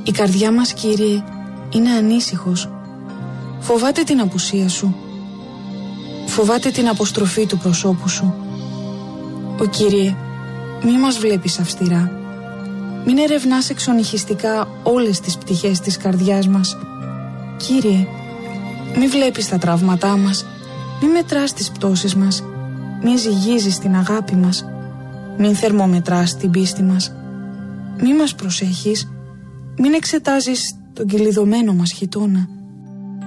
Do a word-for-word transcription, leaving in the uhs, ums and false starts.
Η καρδιά μας, Κύριε, είναι ανήσυχος. Φοβάται την απουσία Σου. Φοβάται την αποστροφή του προσώπου Σου. Ο Κύριε, μη μας βλέπεις αυστηρά. Μην ερευνάς εξονυχιστικά όλες τις πτυχές της καρδιάς μας. Κύριε, μη βλέπεις τα τραύματά μας. Μη μετράς τις πτώσεις μας. Μη ζυγίζεις την αγάπη μας. Μην θερμομετράς την πίστη μας. Μη μας προσέχεις. Μην εξετάζεις τον κυλιδωμένο μας χιτώνα.